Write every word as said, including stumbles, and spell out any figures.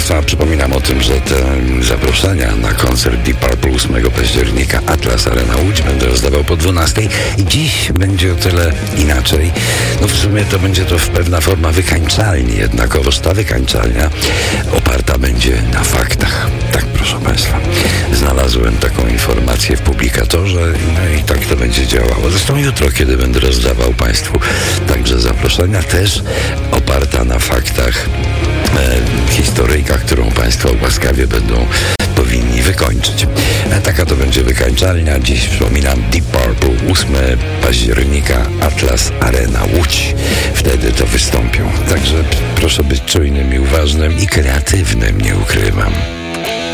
Państwa, przypominam o tym, że te zaproszenia na koncert Deep Purple ósmego października Atlas Arena Łódź będę rozdawał po dwunastej i dziś będzie o tyle inaczej. No w sumie to będzie to pewna forma wykańczalni, jednakowoż ta wykańczalnia oparta będzie na faktach. Tak, proszę Państwa. Znalazłem taką informację w publikatorze, no i tak to będzie działało. Zresztą jutro, kiedy będę rozdawał Państwu także zaproszenia, też oparta na faktach e, historyjka, którą Państwo łaskawie będą powinni wykończyć. E, taka to będzie wykańczalnia. Dziś przypominam Deep Purple ósmego października Atlas Arena Łódź. Wtedy to wystąpią. Także proszę być czujnym i uważnym i kreatywnym, nie ukrywam.